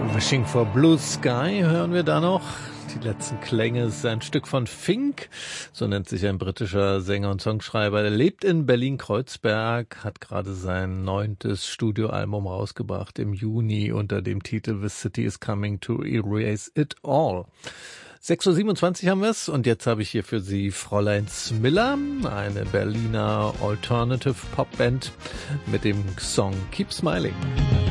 Wishing for Blue Sky hören wir da noch. Die letzten Klänge ist ein Stück von Fink, so nennt sich ein britischer Sänger und Songschreiber. Er lebt in Berlin-Kreuzberg, hat gerade sein 9. Studioalbum rausgebracht im Juni unter dem Titel The City is Coming to Erase It All. 6:27 haben wir es und jetzt habe ich hier für Sie Fräulein Smiller, eine Berliner Alternative Pop Band mit dem Song Keep Smiling.